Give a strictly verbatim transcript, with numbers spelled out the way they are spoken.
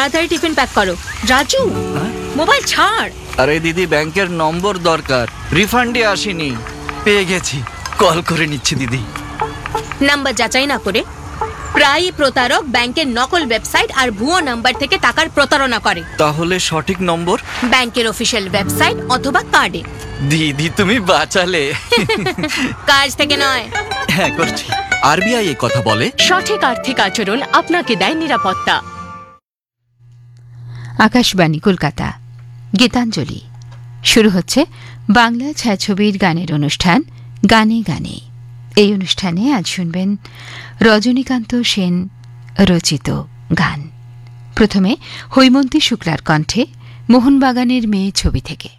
তাড়াতাড়ি tiffin pack করো। Raju, mobile ছাড়। আরে দিদি, ব্যাংকের নম্বর দরকার, রিফান্ডে আসেনি। পেয়ে গেছি, কল করে নিচ্ছি দিদি। নাম্বার যাচাই না করে প্রায়ই প্রতারক ব্যাংকের নকল ওয়েবসাইট আর ভুয়ো নাম্বার থেকে টাকার প্রতারণা করে। তাহলে সঠিক নম্বর? ব্যাংকের অফিসিয়াল ওয়েবসাইট অথবা কার্ডে। দিদি তুমি বাঁচালে। কাজ থেকে নয়। হ্যাঁ করছি। আরবিআই এই কথা বলে, সঠিক আর্থিক আচরণ আপনাকে দেয় নিরাপত্তা। আকাশবাণী কলকাতা, গীতাঞ্জলি। শুরু হচ্ছে বাংলা ছায়াছবির গানের অনুষ্ঠান গানে গানে। এই অনুষ্ঠানে আজ শুনবেন রজনীকান্ত সেন রচিত গান। প্রথমে হৈমন্তী শুক্লার কণ্ঠে মোহনবাগানের মেয়ে ছবি থেকে।